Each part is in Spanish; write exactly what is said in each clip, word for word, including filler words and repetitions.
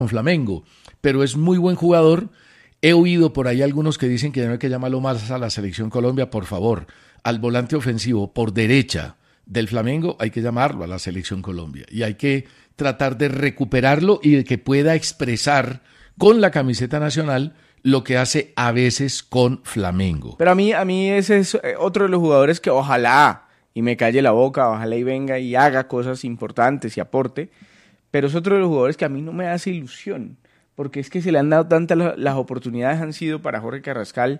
con Flamengo, pero es muy buen jugador. He oído por ahí algunos que dicen que no hay que llamarlo más a la Selección Colombia, por favor. Al volante ofensivo por derecha del Flamengo hay que llamarlo a la Selección Colombia y hay que tratar de recuperarlo y de que pueda expresar con la camiseta nacional lo que hace a veces con Flamengo. Pero a mí, a mí ese es otro de los jugadores que ojalá y me calle la boca, ojalá y venga y haga cosas importantes y aporte, pero es otro de los jugadores que a mí no me hace ilusión, porque es que se le han dado tantas, las oportunidades han sido para Jorge Carrascal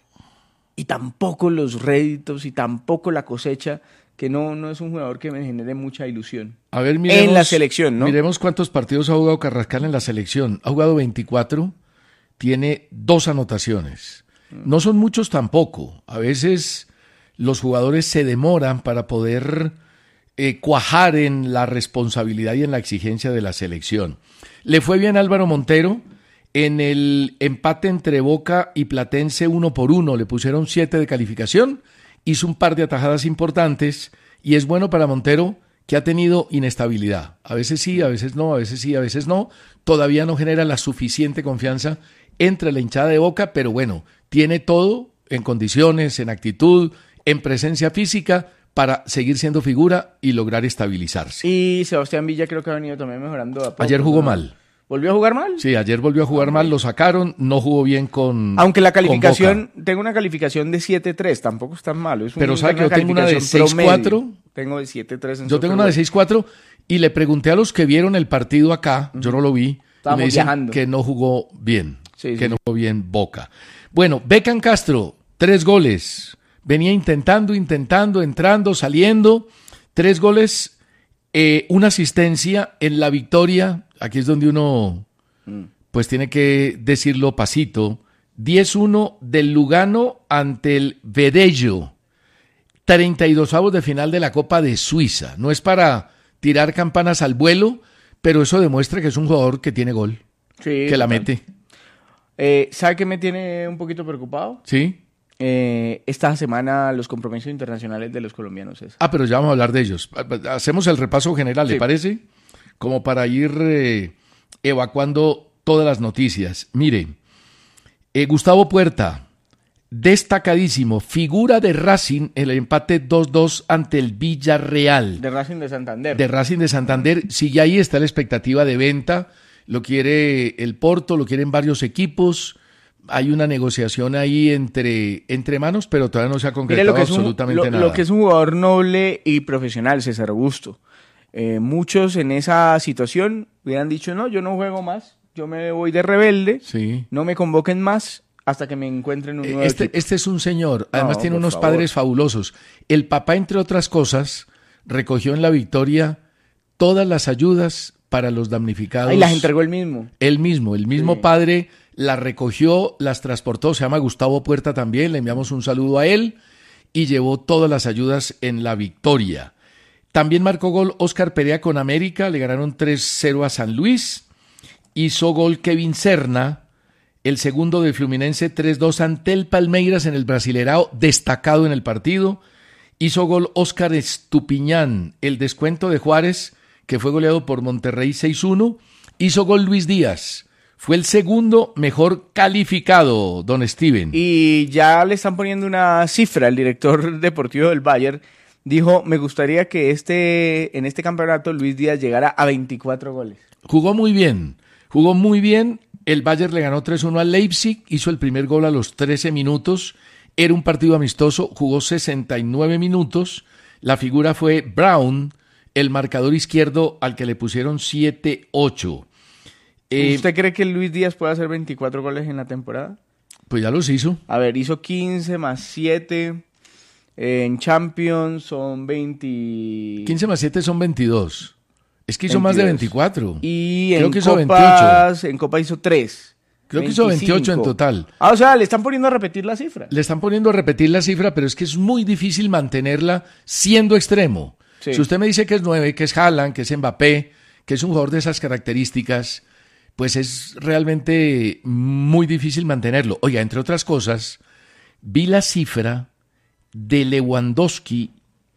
y tampoco los réditos y tampoco la cosecha, que no, no es un jugador que me genere mucha ilusión. A ver, miremos, en la selección, ¿no? Miremos cuántos partidos ha jugado Carrascal en la selección. Ha jugado veinticuatro, tiene dos anotaciones. No son muchos tampoco. A veces los jugadores se demoran para poder eh, cuajar en la responsabilidad y en la exigencia de la selección. Le fue bien a Álvaro Montero en el empate entre Boca y Platense uno por uno. Le pusieron siete de calificación, hizo un par de atajadas importantes y es bueno para Montero, que ha tenido inestabilidad. A veces sí, a veces no, a veces sí, a veces no. Todavía no genera la suficiente confianza entre la hinchada de Boca, pero bueno, tiene todo en condiciones, en actitud, en presencia física para seguir siendo figura y lograr estabilizarse. Y Sebastián Villa creo que ha venido también mejorando a poco. Ayer jugó ¿no? mal. ¿Volvió a jugar mal? Sí, ayer volvió a jugar mal, lo sacaron, no jugó bien con Aunque la calificación, tengo una calificación de siete tres, tampoco es tan malo. Es un, pero sabe que yo tengo una de seis cuatro. Tengo de siete tres en Yo tengo una de seis cuatro y le pregunté a los que vieron el partido acá, uh-huh. yo no lo vi, Estábamos y me dicen viajando. que no jugó bien, sí, que sí. no jugó bien Boca. Bueno, Beckham Castro, tres goles. Venía intentando, intentando, entrando, saliendo. Tres goles, eh, una asistencia en la victoria. Aquí es donde uno mm. pues tiene que decirlo pasito. diez uno del Lugano ante el Vedello. treinta y dos avos de final de la Copa de Suiza. No es para tirar campanas al vuelo, pero eso demuestra que es un jugador que tiene gol. Sí, que total. la mete. Eh, ¿Sabe qué me tiene un poquito preocupado? Sí. Eh, esta semana los compromisos internacionales de los colombianos. Es. Ah, pero ya vamos a hablar de ellos. Hacemos el repaso general, ¿le sí. parece? Como para ir eh, evacuando todas las noticias. Mire, eh, Gustavo Puerta, destacadísimo, figura de Racing en el empate dos dos ante el Villarreal. De Racing de Santander. De Racing de Santander. Sigue ahí, está la expectativa de venta. Lo quiere el Porto, lo quieren varios equipos. Hay una negociación ahí entre, entre manos, pero todavía no se ha concretado lo que es un, absolutamente lo, nada. Lo que es un jugador noble y profesional, César Augusto. Eh, muchos en esa situación hubieran dicho, no, yo no juego más, yo me voy de rebelde, sí. no me convoquen más hasta que me encuentren un nuevo este, equipo. Este es un señor, además no, tiene unos favor. padres fabulosos. El papá, entre otras cosas, recogió en la victoria todas las ayudas para los damnificados. Y las entregó él mismo. Él mismo, el mismo sí. padre las recogió, las transportó, se llama Gustavo Puerta también, le enviamos un saludo a él y llevó todas las ayudas en la victoria. También marcó gol Óscar Perea con América, le ganaron tres cero a San Luis. Hizo gol Kevin Serna, el segundo de Fluminense tres dos ante el Palmeiras en el Brasileirao, destacado en el partido. Hizo gol Óscar Estupiñán, el descuento de Juárez, que fue goleado por Monterrey seis uno. Hizo gol Luis Díaz, fue el segundo mejor calificado, don Steven. Y ya le están poniendo una cifra, el director deportivo del Bayern dijo, me gustaría que este en este campeonato Luis Díaz llegara a veinticuatro goles. Jugó muy bien, jugó muy bien. El Bayern le ganó tres uno al Leipzig, hizo el primer gol a los trece minutos. Era un partido amistoso, jugó sesenta y nueve minutos. La figura fue Brown, el marcador izquierdo al que le pusieron siete ocho. Eh, ¿Usted cree que Luis Díaz puede hacer veinticuatro goles en la temporada? Pues ya los hizo. A ver, hizo quince más siete... En Champions son veinte... quince más siete son veintidós. Es que hizo veintidós. Más de veinticuatro. Y Creo en que hizo Copas, veintiocho. En Copa hizo tres. Creo veinticinco. Que hizo veintiocho en total. Ah, o sea, le están poniendo a repetir la cifra. Le están poniendo a repetir la cifra, pero es que es muy difícil mantenerla siendo extremo. Sí. Si usted me dice que es nueve, que es Haaland, que es Mbappé, que es un jugador de esas características, pues es realmente muy difícil mantenerlo. Oiga, entre otras cosas, vi la cifra de Lewandowski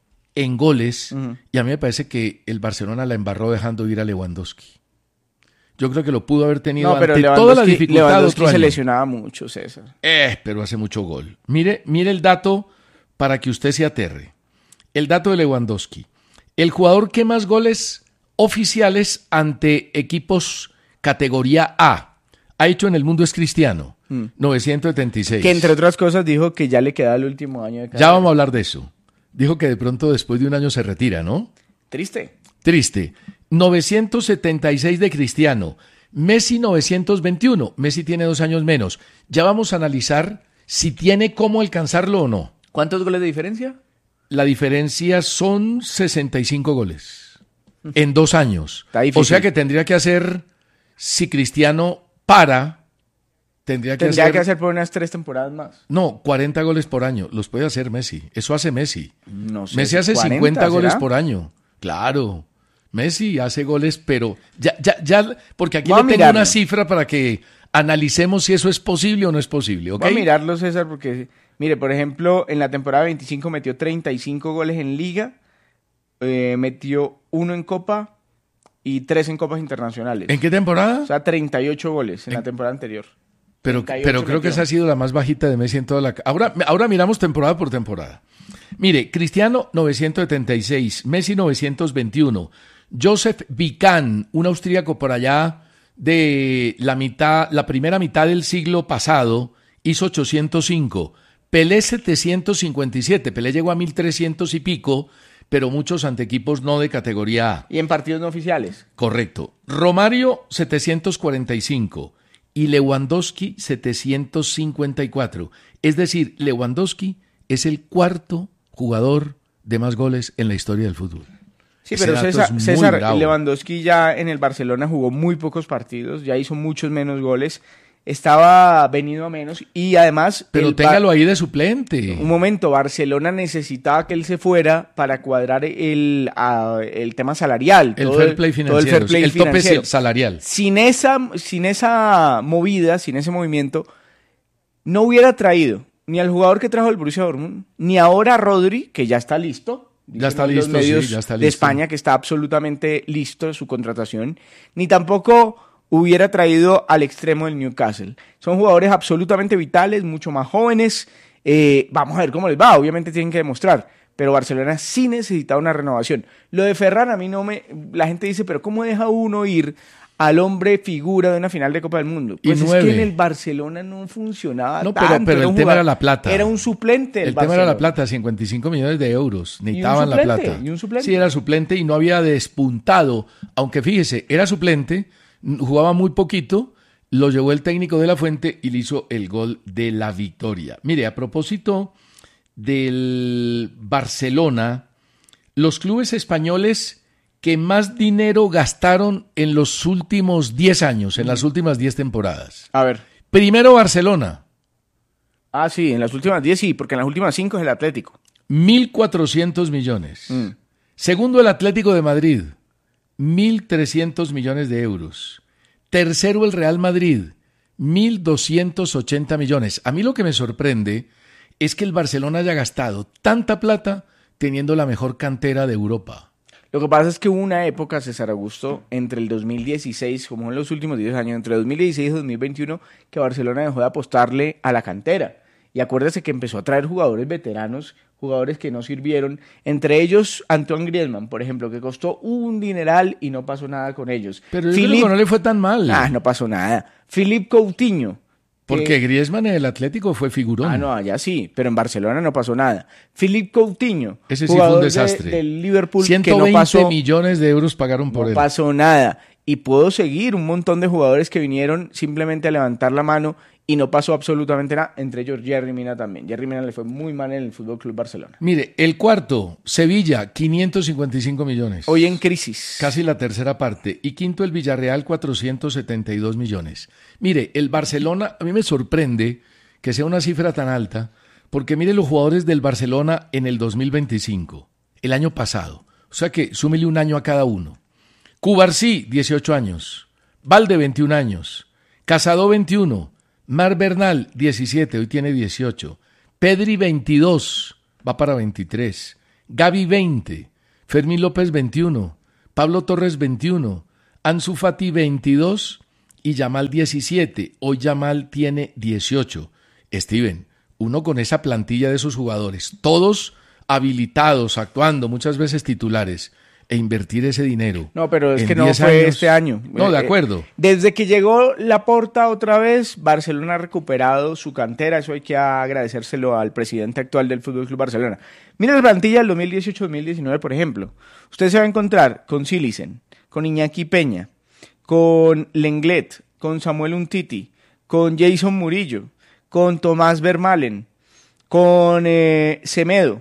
en goles, uh-huh. y a mí me parece que el Barcelona la embarró dejando ir a Lewandowski. Yo creo que lo pudo haber tenido No, pero ante Lewandowski, toda la dificultad Lewandowski otro se año. lesionaba mucho, César. Eh, pero hace mucho gol. Mire, mire el dato para que usted se aterre. El dato de Lewandowski. El jugador que más goles oficiales ante equipos categoría A ha hecho en el mundo es Cristiano, mm. novecientos setenta y seis. Que entre otras cosas dijo que ya le queda el último año de carrera. Ya vamos a hablar de eso. Dijo que de pronto después de un año se retira, ¿no? Triste. Triste. novecientos setenta y seis de Cristiano. Messi novecientos veintiuno. Messi tiene dos años menos. Ya vamos a analizar si tiene cómo alcanzarlo o no. ¿Cuántos goles de diferencia? La diferencia son sesenta y cinco goles en dos años. Está difícil. O sea que tendría que hacer, si Cristiano para, tendría que Tendría hacer... que hacer por unas tres temporadas más. No, cuarenta goles por año. Los puede hacer Messi. Eso hace Messi. No sé. Messi hace cuarenta, cincuenta ¿será? goles por año. Claro. Messi hace goles, pero ya, ya, ya, porque aquí Voy a le tengo mirarlo. una cifra para que analicemos si eso es posible o no es posible, ¿ok? Voy a mirarlo, César, porque, mire, por ejemplo, en la temporada veinticinco metió treinta y cinco goles en Liga, eh, metió uno en Copa y tres en Copas Internacionales. ¿En qué temporada? O sea, treinta y ocho goles en, En- la temporada anterior. Pero, treinta y ocho pero creo que metió. esa ha sido la más bajita de Messi en toda la... Ahora, ahora miramos temporada por temporada. Mire, Cristiano novecientos setenta y seis, Messi novecientos veintiuno, Joseph Vican, un austríaco por allá de la mitad, la primera mitad del siglo pasado, hizo ochocientos cinco, Pelé setecientos cincuenta y siete, Pelé llegó a mil trescientos y pico, pero muchos ante equipos no de categoría A. Y en partidos no oficiales. Correcto. Romario setecientos cuarenta y cinco y Lewandowski setecientos cincuenta y cuatro. Es decir, Lewandowski es el cuarto jugador de más goles en la historia del fútbol. Sí, Ese pero dato César, es muy César bravo. Lewandowski ya en el Barcelona jugó muy pocos partidos, ya hizo muchos menos goles, estaba venido a menos y además... Pero el téngalo Bar- ahí de suplente. Un momento, Barcelona necesitaba que él se fuera para cuadrar el, a- el tema salarial. El todo fair play todo financiero. el fair play el tope financiero. salarial. Sin esa, sin esa movida, sin ese movimiento, no hubiera traído ni al jugador que trajo el Borussia Dortmund, ni ahora a Rodri, que ya está listo. Ya está Dicen los listo, sí, medios ya está de listo. España que está absolutamente listo su contratación, ni tampoco hubiera traído al extremo del Newcastle. Son jugadores absolutamente vitales, mucho más jóvenes. Eh, vamos a ver cómo les va, obviamente tienen que demostrar. Pero Barcelona sí necesita una renovación. Lo de Ferran a mí no me... La gente dice, pero ¿cómo deja uno ir al hombre figura de una final de Copa del Mundo? Y Pues es nueve. que en el Barcelona no funcionaba No, pero- tanto. pero era el un tema jugador- era la plata. Era un suplente del El tema era la Barcelona. plata, cincuenta y cinco millones de euros. Necesitaban la suplente, plata. y un suplente. Sí, era suplente y no había despuntado. Aunque fíjese, era suplente, n- jugaba muy poquito, lo llevó el técnico de la Fuente y le hizo el gol de la victoria. Mire, a propósito del Barcelona, los clubes españoles que más dinero gastaron en los últimos diez años, en las últimas diez temporadas. A ver. Primero Barcelona, Ah, sí, en las últimas diez sí, porque en las últimas cinco es el Atlético. mil cuatrocientos millones. Mm. Segundo, el Atlético de Madrid, mil trescientos millones de euros. Tercero, el Real Madrid, mil doscientos ochenta millones. A mí lo que me sorprende es que el Barcelona haya gastado tanta plata teniendo la mejor cantera de Europa. Lo que pasa es que hubo una época, César Augusto, entre el dos mil dieciséis, como en los últimos diez años, entre dos mil dieciséis y dos mil veintiuno, que Barcelona dejó de apostarle a la cantera. Y acuérdese que empezó a traer jugadores veteranos, jugadores que no sirvieron, entre ellos Antoine Griezmann, por ejemplo, que costó un dineral y no pasó nada con ellos. Pero yo Philippe- creo que no le fue tan mal. Ah, no pasó nada. Philippe Coutinho. Porque que- Griezmann en el Atlético fue figurón. Ah, no, allá sí, pero en Barcelona no pasó nada. Philippe Coutinho, Ese sí fue un jugador de- desastre. del Liverpool, que ciento no veinte pasó, millones de euros pagaron por no él. pasó nada. Y puedo seguir un montón de jugadores que vinieron simplemente a levantar la mano y no pasó absolutamente nada, entre ellos Jerry Mina también. Jerry Mina le fue muy mal en el Fútbol Club Barcelona. Mire, el cuarto, Sevilla, quinientos cincuenta y cinco millones. Hoy en crisis. Casi la tercera parte. Y quinto, el Villarreal, cuatrocientos setenta y dos millones. Mire, el Barcelona, a mí me sorprende que sea una cifra tan alta, porque mire los jugadores del Barcelona en el dos mil veinticinco, el año pasado. O sea que súmele un año a cada uno. Cubarsí, dieciocho años. Valde, veintiún años. Casado, veintiuno. Mar Bernal, diecisiete, hoy tiene dieciocho. Pedri, veintidós, va para veintitrés. Gavi, veinte. Fermín López, veintiuno. Pablo Torres, veintiuno. Ansu Fati veintidós y Yamal diecisiete. Hoy Yamal tiene dieciocho. Steven, uno con esa plantilla de esos jugadores, todos habilitados, actuando, muchas veces titulares, e invertir ese dinero. No, pero es que no fue años, este año. No, de acuerdo. Desde que llegó Laporta otra vez, Barcelona ha recuperado su cantera. Eso hay que agradecérselo al presidente actual del F C Barcelona. Mira la plantilla del dos mil dieciocho dos mil diecinueve, por ejemplo. Usted se va a encontrar con Silicen, con Iñaki Peña, con Lenglet, con Samuel Umtiti, con Jason Murillo, con Tomás Vermaelen, con eh, Semedo,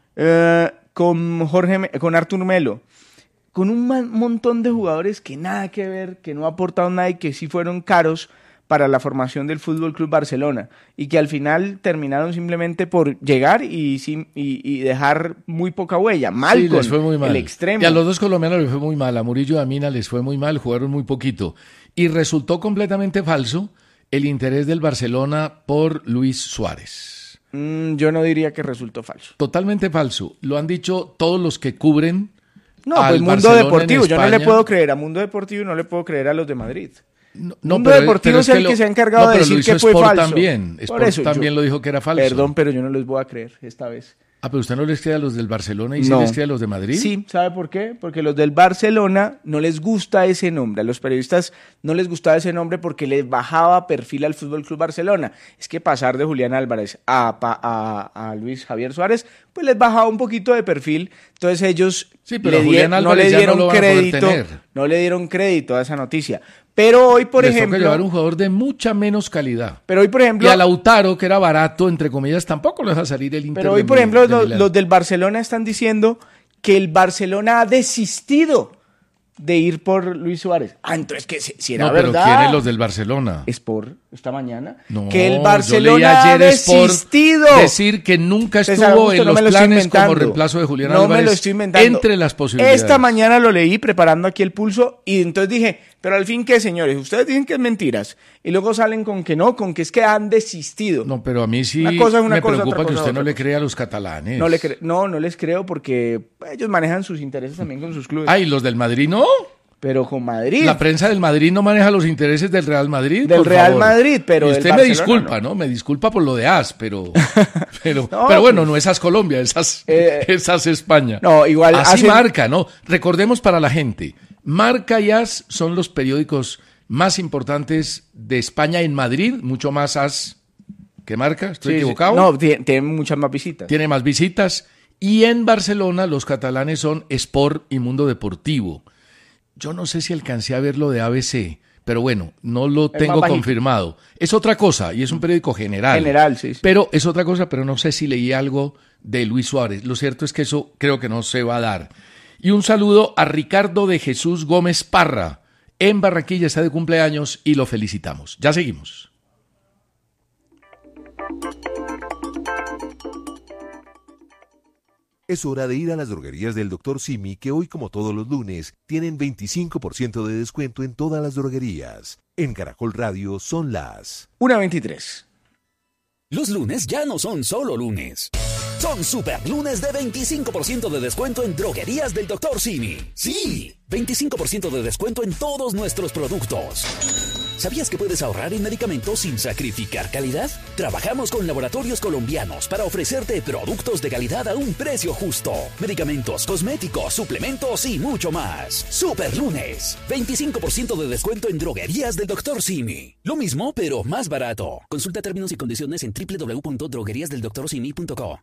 eh, con Jorge, con Artur Melo, con un man, montón de jugadores que nada que ver, que no aportaron nada y que sí fueron caros para la formación del F C Barcelona y que al final terminaron simplemente por llegar y, y, y dejar muy poca huella. Malcom, sí, les fue muy mal. El extremo. Y a los dos colombianos les fue muy mal, a Murillo y a Mina les fue muy mal, jugaron muy poquito. Y resultó completamente falso el interés del Barcelona por Luis Suárez. Mm, yo no diría que resultó falso. Totalmente falso. Lo han dicho todos los que cubren. No, pues Mundo Barcelona Deportivo. Yo no le puedo creer a Mundo Deportivo y no le puedo creer a los de Madrid. No, no, Mundo pero, Deportivo pero es el que, que lo, se ha encargado no, de decir que fue Sport falso. También. Sport eso, también yo, lo dijo que era falso. Perdón, pero yo no les voy a creer esta vez. Ah, pero usted no les cree a los del Barcelona y no. sí les cree a los de Madrid. Sí, ¿sabe por qué? Porque los del Barcelona no les gusta ese nombre. A los periodistas no les gustaba ese nombre porque les bajaba perfil al F C Barcelona. Es que pasar de Julián Álvarez a, a, a Luis Javier Suárez, pues les bajaba un poquito de perfil. Entonces ellos sí, pero le, Julián no Álvarez le dieron ya no lo van crédito, a poder tener. no le dieron crédito a esa noticia. Pero hoy, por les ejemplo... toca llevar un jugador de mucha menos calidad. Pero hoy, por ejemplo... Y a Lautaro, que era barato, entre comillas, tampoco lo deja salir el Inter. Pero hoy, de por mi, ejemplo, de los, los del Barcelona están diciendo que el Barcelona ha desistido de ir por Luis Suárez. Ah, entonces que si, si era no, pero verdad... ¿quiénes los del Barcelona? Es por esta mañana. No, que el yo Barcelona leí ayer ha desistido. Por decir que nunca estuvo en no los lo planes como reemplazo de Julián no Álvarez. Me lo estoy inventando. Entre las posibilidades. Esta mañana lo leí preparando aquí el pulso y entonces dije, pero al fin, ¿qué, señores? Ustedes dicen que es mentiras y luego salen con que no, con que es que han desistido. No, pero a mí sí una cosa es una me cosa, preocupa otra que cosa, usted no otra le cree a los catalanes. No, le cre no, no les creo porque ellos manejan sus intereses también con sus clubes. Ah, ¿y los del Madrid no? Pero con Madrid. La prensa del Madrid no maneja los intereses del Real Madrid. Del por Real favor. Madrid, pero y del usted me Barcelona, disculpa, no. ¿no? Me disculpa por lo de A S, pero pero, no, pero bueno, pues, no esas Colombia, esas eh, esas España. No, igual así hacen... Marca, ¿no? Recordemos para la gente, Marca y A S son los periódicos más importantes de España en Madrid, mucho más A S que Marca, ¿estoy sí, equivocado? Sí. No, tiene, tiene muchas más visitas. Tiene más visitas. Y en Barcelona los catalanes son Sport y Mundo Deportivo. Yo no sé si alcancé a ver lo de A B C, pero bueno, no lo es tengo confirmado. Es otra cosa, y es un periódico general. General, sí, sí. Pero es otra cosa, pero no sé si leí algo de Luis Suárez. Lo cierto es que eso creo que no se va a dar. Y un saludo a Ricardo de Jesús Gómez Parra. En Barranquilla está de cumpleaños y lo felicitamos. Ya seguimos. Es hora de ir a las droguerías del doctor Simi, que hoy, como todos los lunes, tienen veinticinco por ciento de descuento en todas las droguerías. En Caracol Radio son las una veintitrés. Los lunes ya no son solo lunes. Son super lunes de veinticinco por ciento de descuento en droguerías del doctor Simi. Sí, veinticinco por ciento de descuento en todos nuestros productos. ¿Sabías que puedes ahorrar en medicamentos sin sacrificar calidad? Trabajamos con laboratorios colombianos para ofrecerte productos de calidad a un precio justo. Medicamentos, cosméticos, suplementos y mucho más. Super lunes. veinticinco por ciento de descuento en droguerías del doctor Simi. Lo mismo, pero más barato. Consulta términos y condiciones en doble u doble u doble u punto droguerías del doctor simi punto co.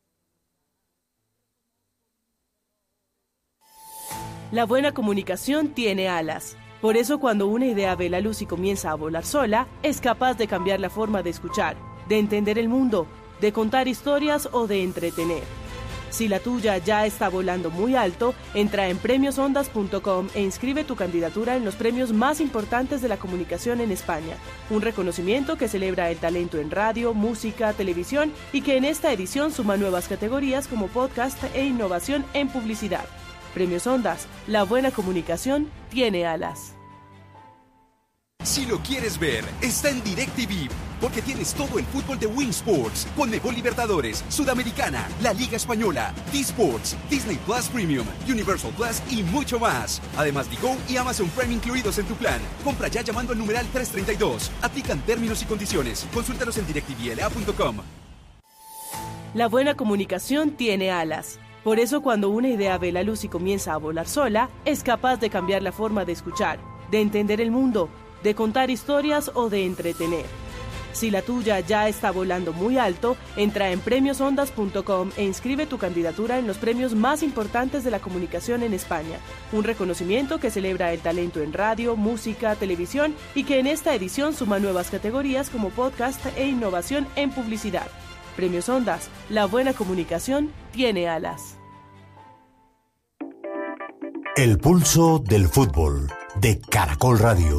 La buena comunicación tiene alas. Por eso cuando una idea ve la luz y comienza a volar sola, es capaz de cambiar la forma de escuchar, de entender el mundo, de contar historias o de entretener. Si la tuya ya está volando muy alto, entra en premios ondas punto com e inscribe tu candidatura en los premios más importantes de la comunicación en España. Un reconocimiento que celebra el talento en radio, música, televisión y que en esta edición suma nuevas categorías como podcast e innovación en publicidad. Premios Ondas, la buena comunicación tiene alas. Si lo quieres ver, está en DirecTV, porque tienes todo el fútbol de Win Sports, Conmebol Libertadores, Sudamericana, la Liga Española, D-Sports, Disney Plus Premium, Universal Plus y mucho más. Además, Digo y Amazon Prime incluidos en tu plan. Compra ya llamando al numeral trescientos treinta y dos. Aplican términos y condiciones. Consúltalos en directivl a punto com. La buena comunicación tiene alas. Por eso, cuando una idea ve la luz y comienza a volar sola, es capaz de cambiar la forma de escuchar, de entender el mundo, de contar historias o de entretener. Si la tuya ya está volando muy alto, entra en premios ondas punto com e inscribe tu candidatura en los premios más importantes de la comunicación en España. Un reconocimiento que celebra el talento en radio, música, televisión y que en esta edición suma nuevas categorías como podcast e innovación en publicidad. Premios Ondas, la buena comunicación tiene alas. El pulso del fútbol de Caracol Radio.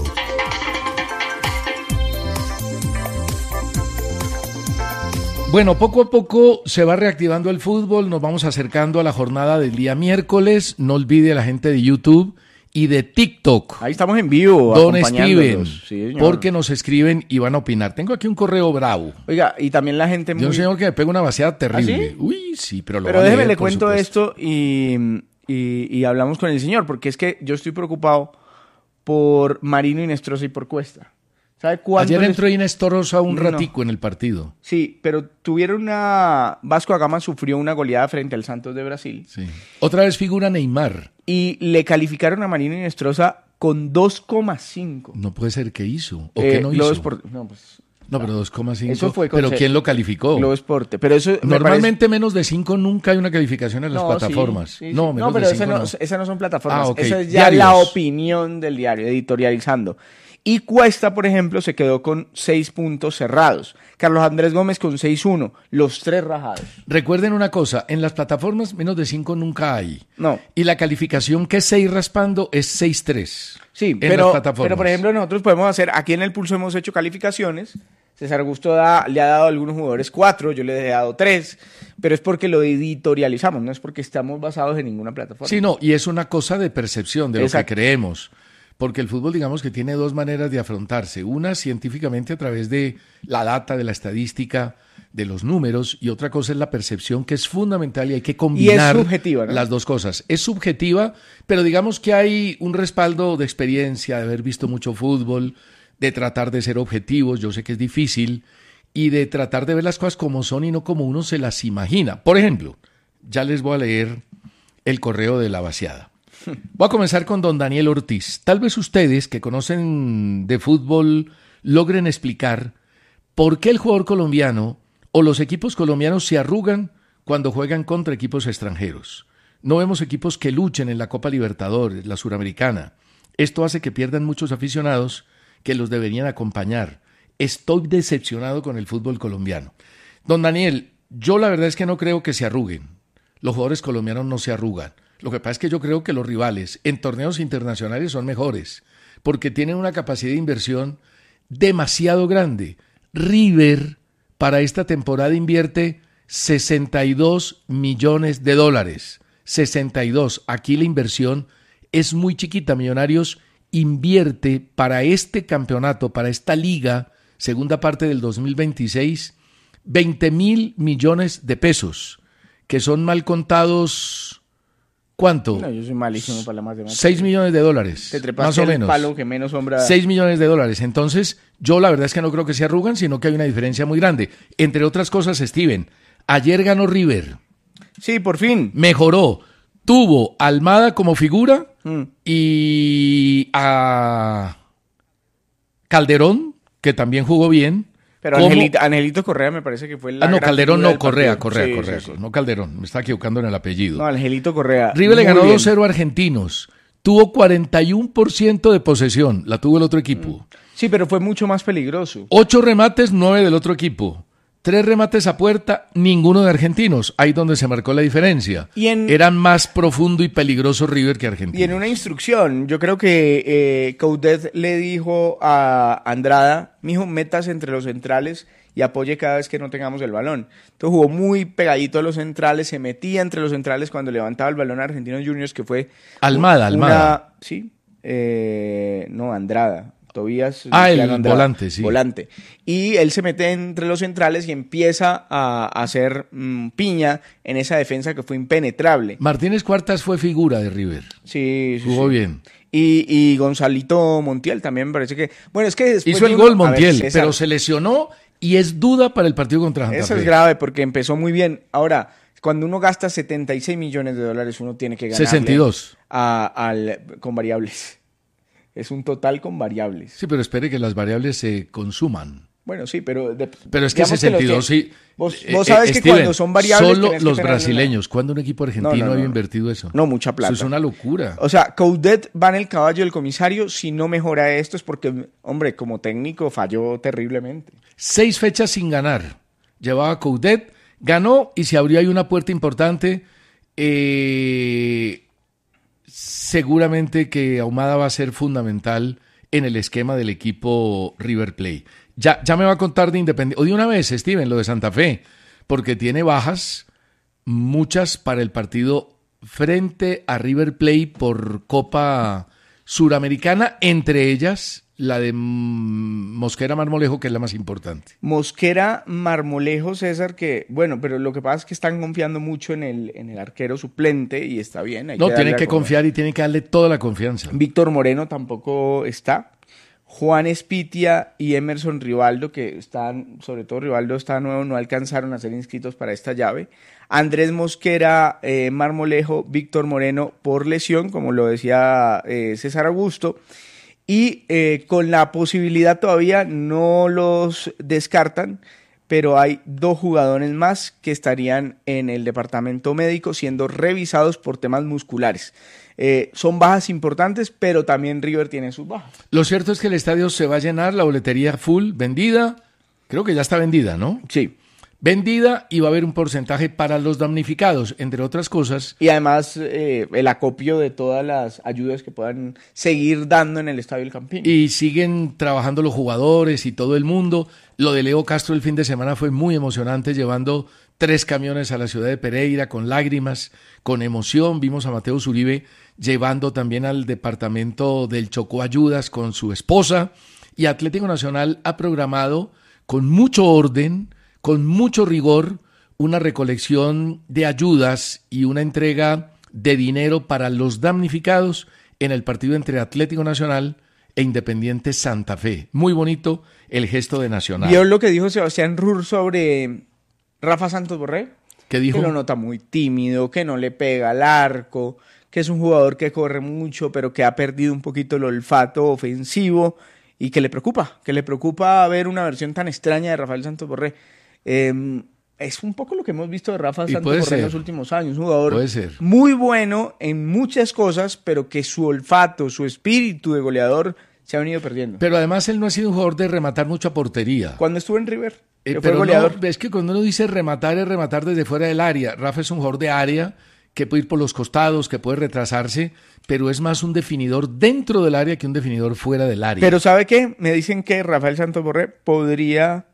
Bueno, poco a poco se va reactivando el fútbol, nos vamos acercando a la jornada del día miércoles. No olvide a la gente de YouTube y de TikTok. Ahí estamos en vivo. Don Steven, sí, porque nos escriben y van a opinar. Tengo aquí un correo bravo. Oiga, y también la gente muy... De un señor que me pega una vaciada terrible. ¿Ah, sí? Uy, sí, pero lo Pero va a déjeme leer, le por cuento supuesto. esto y, y, y hablamos con el señor, porque es que yo estoy preocupado por Marino Inestrosa y por Cuesta. ¿Sabe cuánto Ayer les- entró Inés Torosa un No. ratico en el partido. Sí, pero tuvieron una... Vasco da Gama sufrió una goleada frente al Santos de Brasil Sí. Otra vez figura Neymar. y le calificaron a Marino Inestrosa con dos coma cinco. No puede ser que hizo. ¿O Eh, qué no Globo hizo? Esport- No, pues... No, pero dos coma cinco. Eso fue con Pero se- ¿quién lo calificó? Globo Esporte. Pero eso me Normalmente menos de cinco nunca hay una calificación en las No, plataformas. sí, sí, sí. No, menos pero de esas cinco no, esas no son plataformas. Ah, ok. Eso es ya Diarios. la opinión del diario, editorializando. Y Cuesta, por ejemplo, se quedó con seis puntos cerrados. Carlos Andrés Gómez con seis uno. Los tres rajados. Recuerden una cosa, en las plataformas menos de cinco nunca hay. No. Y la calificación que es seis raspando es seis tres. Sí, en pero, las plataformas. pero por ejemplo nosotros podemos hacer, aquí en el Pulso hemos hecho calificaciones. César Augusto da- le ha dado a algunos jugadores cuatro, yo le he dado tres, pero es porque lo editorializamos, no es porque estamos basados en ninguna plataforma. Sí, no, y es una cosa de percepción de lo Exacto. que creemos. Porque el fútbol, digamos que tiene dos maneras de afrontarse. Una científicamente a través de la data, de la estadística, de los números, y otra cosa es la percepción, que es fundamental y hay que combinar subjetiva, ¿no? las dos cosas. Es subjetiva, pero digamos que hay un respaldo de experiencia, de haber visto mucho fútbol, de tratar de ser objetivos, yo sé que es difícil, y de tratar de ver las cosas como son y no como uno se las imagina. Por ejemplo, ya les voy a leer el correo de la vaciada. Voy a comenzar con don Daniel Ortiz. Tal vez ustedes que conocen de fútbol logren explicar por qué el jugador colombiano o los equipos colombianos se arrugan cuando juegan contra equipos extranjeros. No vemos equipos que luchen en la Copa Libertadores, la Suramericana. Esto hace que pierdan muchos aficionados que los deberían acompañar. Estoy decepcionado con el fútbol colombiano. Don Daniel, yo la verdad es que no creo que se arruguen. Los jugadores colombianos no se arrugan. Lo que pasa es que yo creo que los rivales en torneos internacionales son mejores, porque tienen una capacidad de inversión demasiado grande. River para esta temporada invierte sesenta y dos millones de dólares. sesenta y dos. Aquí la inversión es muy chiquita. Millonarios invierte para este campeonato, para esta liga, segunda parte del dos mil veintiséis, veinte mil millones de pesos, que son mal contados... ¿Cuánto? No, yo soy malísimo para la matemática. seis millones de dólares, Te más trepaste o el menos. palo que menos sombra... seis millones de dólares. Entonces, yo la verdad es que no creo que se arrugan, sino que hay una diferencia muy grande. Entre otras cosas, Steven, ayer ganó River, Sí, por fin. mejoró, tuvo a Almada como figura Mm. y a Calderón, que también jugó bien. Pero como- Angelito, Angelito Correa me parece que fue la Ah, no, gran Calderón figura no, del Correa, partido. Correa, Sí, Correa, sí, sí. no Calderón, me está equivocando en el apellido. No, Angelito Correa. River le muy ganó bien. dos cero a Argentinos. Tuvo cuarenta y uno por ciento de posesión. La tuvo el otro equipo. Sí, pero fue mucho más peligroso. Ocho remates, nueve del otro equipo. Tres remates a puerta, ninguno de argentinos. Ahí donde se marcó la diferencia. Y en- Eran más profundo y peligroso River que Argentinos. Y en una instrucción, yo creo que eh, Coudet le dijo a Andrada, mijo, metas entre los centrales y apoye cada vez que no tengamos el balón. Entonces jugó muy pegadito a los centrales, se metía entre los centrales cuando levantaba el balón a Argentinos Juniors, que fue... Almada, una- Almada. Sí, eh, no, Andrada. Tobías. Ah, el Luciano Andrade, volante, sí. Volante. Y él se mete entre los centrales y empieza a, a hacer mmm, piña en esa defensa que fue impenetrable. Martínez Cuartas fue figura de River. Sí, sí. Jugó sí. bien. Y, y Gonzalito Montiel también me parece que... Bueno, es que después... Hizo el de gol uno, Montiel, ver, pero se lesionó y es duda para el partido contra Santa Eso Fe. es grave porque empezó muy bien. Ahora, cuando uno gasta setenta y seis millones de dólares, uno tiene que ganarle sesenta y dos. A, al, con variables. Es un total con variables. Sí, pero espere que las variables se consuman. Bueno, sí, pero... De, pero es que sesenta y dos, sí. Vos, vos sabes eh, que Steven, cuando son variables... Solo los brasileños. ¿Cuándo un equipo argentino no, no, no, había invertido eso? No, mucha plata. Eso es una locura. O sea, Coudet va en el caballo del comisario. Si no mejora esto es porque, hombre, como técnico falló terriblemente. Seis fechas sin ganar. Llevaba Coudet, ganó y se abrió ahí una puerta importante. Eh, seguramente que Ahumada va a ser fundamental en el esquema del equipo River Plate. Ya, ya me va a contar de Independiente, o de una vez, Steven, lo de Santa Fe, porque tiene bajas, muchas para el partido frente a River Plate por Copa Suramericana, entre ellas la de Mosquera Marmolejo, que es la más importante. Mosquera Marmolejo, César, que, bueno, pero lo que pasa es que están confiando mucho en el, en el arquero suplente y está bien. Hay no, que tienen que confiar y tienen que darle toda la confianza. Víctor Moreno tampoco está. Juan Espitia y Emerson Rivaldo, que están, sobre todo Rivaldo está nuevo, no alcanzaron a ser inscritos para esta llave. Andrés Mosquera, eh, Marmolejo, Víctor Moreno por lesión, como lo decía eh, César Augusto. Y eh, con la posibilidad todavía no los descartan, pero hay dos jugadores más que estarían en el departamento médico siendo revisados por temas musculares. Eh, son bajas importantes, pero también River tiene sus bajas. Lo cierto es que el estadio se va a llenar, la boletería full, vendida, creo que ya está vendida, ¿no? Sí. Vendida y va a haber un porcentaje para los damnificados, entre otras cosas. Y además eh, el acopio de todas las ayudas que puedan seguir dando en el Estadio El Campín. Y siguen trabajando los jugadores y todo el mundo. Lo de Leo Castro el fin de semana fue muy emocionante, llevando tres camiones a la ciudad de Pereira con lágrimas, con emoción. Vimos a Mateo Zuribe llevando también al departamento del Chocó ayudas con su esposa. Y Atlético Nacional ha programado con mucho orden, con mucho rigor, una recolección de ayudas y una entrega de dinero para los damnificados en el partido entre Atlético Nacional e Independiente Santa Fe. Muy bonito el gesto de Nacional. ¿Vio lo que dijo Sebastián Rur sobre Rafa Santos Borré? ¿Qué dijo? Que lo nota muy tímido, que no le pega al arco, que es un jugador que corre mucho, pero que ha perdido un poquito el olfato ofensivo y que le preocupa, que le preocupa ver una versión tan extraña de Rafael Santos Borré. Eh, es un poco lo que hemos visto de Rafa Santos Borré en los últimos años, un jugador muy bueno en muchas cosas, pero que su olfato, su espíritu de goleador se ha venido perdiendo. Pero además él no ha sido un jugador de rematar mucha portería. Cuando estuvo en River, eh, que pero fue goleador. No, es que cuando uno dice rematar es rematar desde fuera del área. Rafa es un jugador de área que puede ir por los costados, que puede retrasarse, pero es más un definidor dentro del área que un definidor fuera del área. Pero ¿sabe qué? Me dicen que Rafael Santos Borré podría...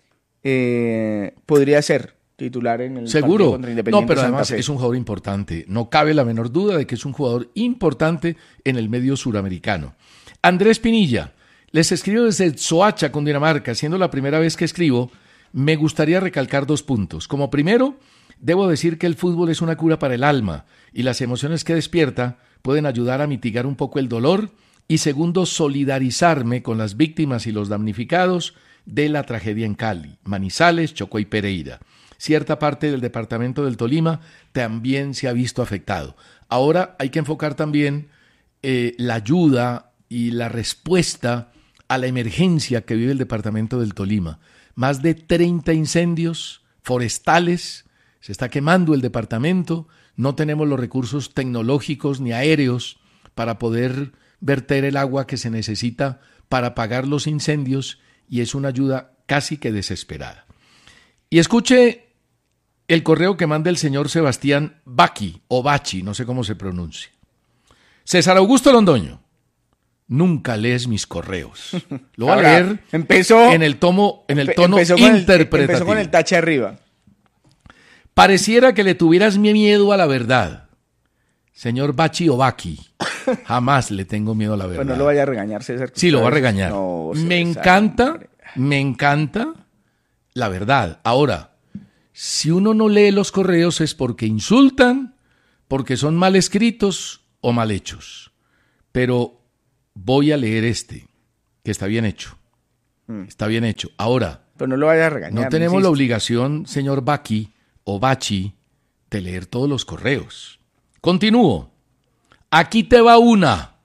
Eh, podría ser titular en el seguro partido contra Independiente no pero Santa además Fe. Es un jugador importante, no cabe la menor duda de que es un jugador importante en el medio suramericano. Andrés Pinilla, les escribo desde Soacha, Cundinamarca, siendo la primera vez que escribo. Me gustaría recalcar dos puntos. Como primero, debo decir que el fútbol es una cura para el alma y las emociones que despierta pueden ayudar a mitigar un poco el dolor, y segundo, solidarizarme con las víctimas y los damnificados de la tragedia en Cali, Manizales, Chocó y Pereira. Cierta parte del departamento del Tolima también se ha visto afectado. Ahora hay que enfocar también eh, la ayuda y la respuesta a la emergencia que vive el departamento del Tolima. Más de treinta incendios forestales, se está quemando el departamento, no tenemos los recursos tecnológicos ni aéreos para poder verter el agua que se necesita para apagar los incendios, y es una ayuda casi que desesperada. Y escuche el correo que manda el señor Sebastián Bachi, o Bachi, no sé cómo se pronuncia. César Augusto Londoño, nunca lees mis correos. Lo voy a leer empezó, en el, tomo, en el tono empezó interpretativo. Con el, empezó con el tache arriba. Pareciera que le tuvieras miedo a la verdad. Señor Bachi o Baki, jamás le tengo miedo a la verdad. Pues no lo vaya a regañar, César. Sí, lo va a regañar. No, me César, encanta, hombre. me encanta la verdad. Ahora, si uno no lee los correos es porque insultan, porque son mal escritos o mal hechos. Pero voy a leer este, que está bien hecho. Mm. Está bien hecho. Ahora, pero no lo vaya a regañar. No tenemos insisto. la obligación, señor Baki o Bachi, de leer todos los correos. Continúo. Aquí te va una.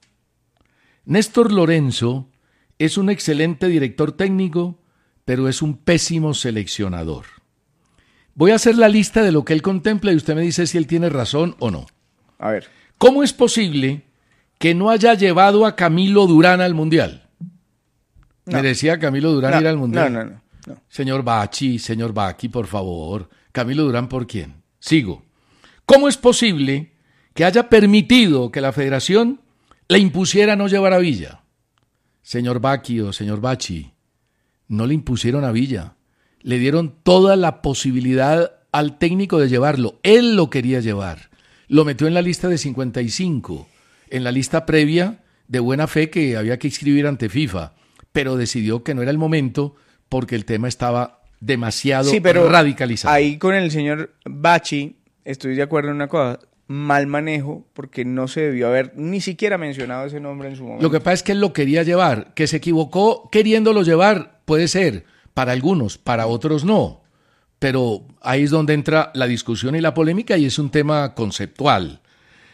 Néstor Lorenzo es un excelente director técnico, pero es un pésimo seleccionador. Voy a hacer la lista de lo que él contempla y usted me dice si él tiene razón o no. A ver. ¿Cómo es posible que no haya llevado a Camilo Durán al Mundial? No. ¿Merecía Camilo Durán no, ir al Mundial? No, no, no, no. Señor Bachi, señor Baki, por favor. Camilo Durán, ¿por quién? Sigo. ¿Cómo es posible que haya permitido que la federación le impusiera no llevar a Villa? Señor Baki o señor Bachi, no le impusieron a Villa. Le dieron toda la posibilidad al técnico de llevarlo. Él lo quería llevar. Lo metió en la lista de cincuenta y cinco, en la lista previa de buena fe que había que inscribir ante FIFA, pero decidió que no era el momento porque el tema estaba demasiado sí, pero radicalizado. Ahí con el señor Bachi estoy de acuerdo en una cosa, mal manejo, porque no se debió haber ni siquiera mencionado ese nombre en su momento. Lo que pasa es que él lo quería llevar, que se equivocó queriéndolo llevar, puede ser, para algunos, para otros no. Pero ahí es donde entra la discusión y la polémica y es un tema conceptual.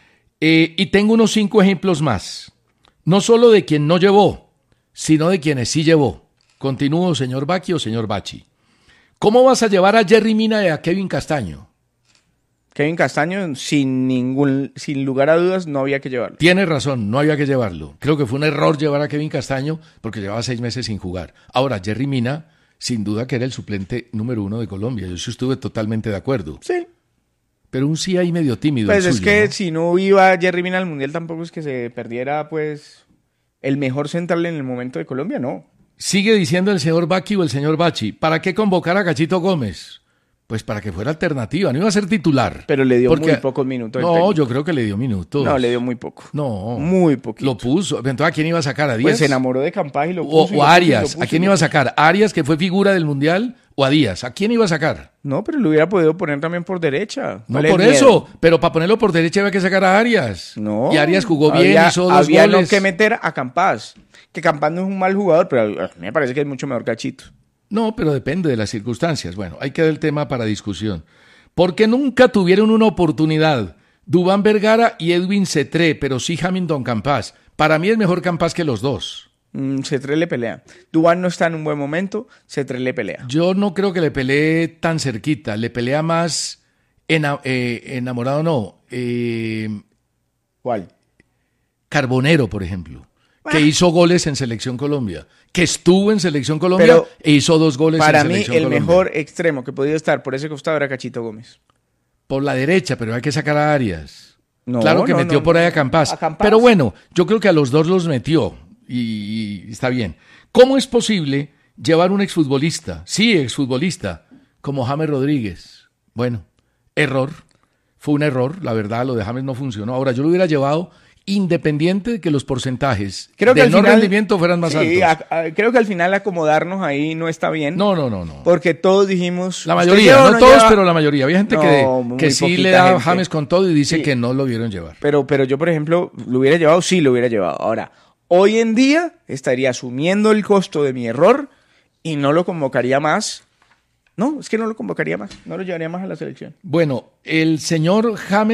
Eh, y tengo unos cinco ejemplos más, no solo de quien no llevó, sino de quienes sí llevó. Continúo, señor Baki o señor Bachi. ¿Cómo vas a llevar a Jerry Mina y a Kevin Castaño? Kevin Castaño, sin ningún, sin lugar a dudas, no había que llevarlo. Tiene razón, no había que llevarlo. Creo que fue un error llevar a Kevin Castaño porque llevaba seis meses sin jugar. Ahora, Jerry Mina, sin duda que era el suplente número uno de Colombia. Yo sí estuve totalmente de acuerdo. Sí. Pero un sí ahí medio tímido. Pues el es suyo, que ¿no? si no iba Jerry Mina al Mundial, tampoco es que se perdiera, pues, el mejor central en el momento de Colombia, no. Sigue diciendo el señor Baki o el señor Bachi, ¿para qué convocar a Gachito Gómez? Pues para que fuera alternativa, no iba a ser titular. Pero le dio porque... muy pocos minutos. No, yo creo que le dio minutos. No, le dio muy poco. No. Muy poquito. Lo puso. Entonces, ¿a quién iba a sacar? ¿A Díaz? Pues se enamoró de Campaz y lo O, puso. y o lo a puso, Arias. y lo puso, ¿A quién y iba lo a sacar? ¿A Arias, que fue figura del Mundial? ¿O a Díaz? ¿A quién iba a sacar? No, pero lo hubiera podido poner también por derecha. No ¿Cuál por es el eso, miedo? pero para ponerlo por derecha había que sacar a Arias. No. Y Arias jugó bien, había, hizo dos había goles. no que meter a Campaz. Que Campaz no es un mal jugador, pero a mí me parece que es mucho mejor Gachito. No, pero depende de las circunstancias. Bueno, ahí queda el tema para discusión. Porque nunca tuvieron una oportunidad. Duván Vergara y Edwin Cetré, pero sí Hamilton Campaz. Para mí es mejor Campaz que los dos. Mm, Cetré le pelea. Duván no está en un buen momento, Cetré le pelea. Yo no creo que le pelee tan cerquita. Le pelea más ena- eh, enamorado, no. Eh, ¿Cuál? Carbonero, por ejemplo. Que hizo goles en Selección Colombia. Que estuvo en Selección Colombia Pero e hizo dos goles Para en mí, Selección el Colombia. mejor extremo que podía estar por ese costado era Cachito Gómez. Por la derecha, pero hay que sacar a Arias. No, claro que no, metió no, por ahí no. a Campaz. A Campaz. Pero bueno, yo creo que a los dos los metió. Y, y está bien. ¿Cómo es posible llevar un exfutbolista? Sí, exfutbolista, como James Rodríguez. Bueno, error. Fue un error, la verdad, lo de James no funcionó. Ahora, yo lo hubiera llevado independiente de que los porcentajes Creo que de al no final- rendimiento fueran más Sí, altos. a- a- creo que al final acomodarnos ahí no está bien. No, no, no, no. Porque todos dijimos... La ¿usted mayoría, lleva o no todos, lleva? pero la mayoría. Había gente No, que, muy que sí poquita le da a gente. James con todo y dice Sí. que no lo vieron llevar. Pero, pero yo, por ejemplo, ¿lo hubiera llevado? Sí, lo hubiera llevado. Ahora, hoy en día estaría asumiendo el costo de mi error y no lo convocaría más. No, es que no lo convocaría más. No lo llevaría más a la selección. Bueno, el señor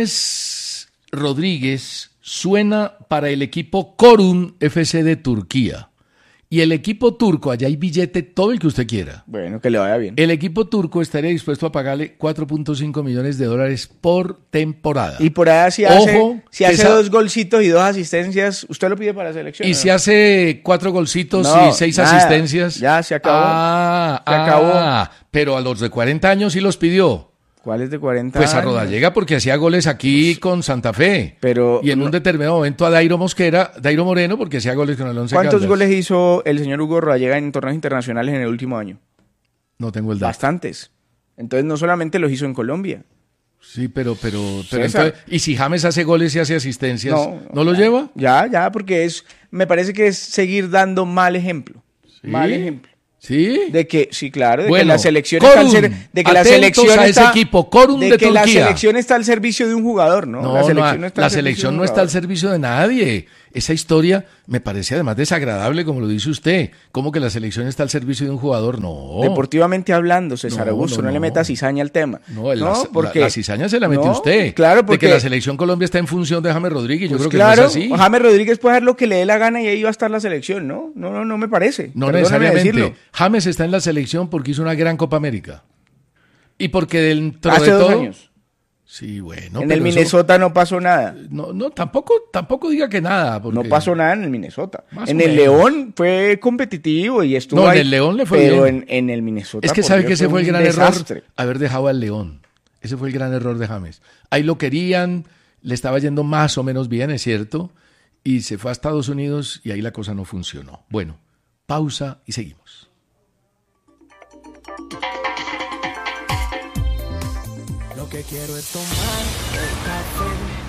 James Rodríguez suena para el equipo Korun F C de Turquía. Y el equipo turco, allá hay billete todo el que usted quiera. Bueno, que le vaya bien. El equipo turco estaría dispuesto a pagarle cuatro punto cinco millones de dólares por temporada. Y por ahí si Ojo, hace, si que hace esa- dos golcitos y dos asistencias, ¿usted lo pide para la selección? Y ¿no? si hace cuatro golcitos No, y seis nada, asistencias. ya se acabó. Ah, Se ah, acabó. Pero a los de cuarenta años sí los pidió. ¿Cuál es de cuarenta Pues a años? Rodallega porque hacía goles aquí con Santa Fe. Pero y en no- un determinado momento a Dairo Mosquera, Dairo Moreno porque hacía goles con el Once ¿Cuántos Caldas. goles hizo el señor Hugo Rodallega en torneos internacionales en el último año? No tengo el dato. Bastantes. Entonces no solamente los hizo en Colombia, Sí, pero, pero, pero César. entonces, ¿y si James hace goles y hace asistencias, no, No, ¿no lo ya, lleva? Ya, ya, porque es, me parece que es seguir dando mal ejemplo. ¿Sí? Mal ejemplo. ¿Sí? De que, sí, claro, de Bueno, que la selección Corum, está al ser- de que la atentos selección a está, ese equipo, Corum de de que la Turquía. selección está al servicio de un jugador, ¿no? No, la no, selección no está, la al, servicio selección de un no está al jugador. servicio de nadie. Esa historia me parece además desagradable, como lo dice usted. ¿Cómo que la selección está al servicio de un jugador? No. Deportivamente hablando, César No, Augusto, no, no, le no. meta cizaña al tema. No, el- la, porque la, la cizaña se la mete no, usted. Claro, porque de que la selección Colombia está en función de James Rodríguez. Yo pues creo que claro, no es así. James Rodríguez puede hacer lo que le dé la gana y ahí va a estar la selección, ¿no? No, no, no me parece. No Perdóname necesariamente. decirlo. James está en la selección porque hizo una gran Copa América. Y porque dentro Hace de dos todo. años. Sí, bueno. en pero el eso- Minnesota no pasó nada. No, no, tampoco, tampoco diga que nada. Porque... No pasó nada en el Minnesota. Más En o el menos. León fue competitivo y estuvo No, en ahí, el León le fue pero bien. en, en el Minnesota. Es que por sabe Dios, que ese fue el un gran desastre. error, haber dejado al León. Ese fue el gran error de James. Ahí lo querían, le estaba yendo más o menos bien, es cierto, y se fue a Estados Unidos y ahí la cosa no funcionó. Bueno, pausa y seguimos. Lo que quiero es tomar el café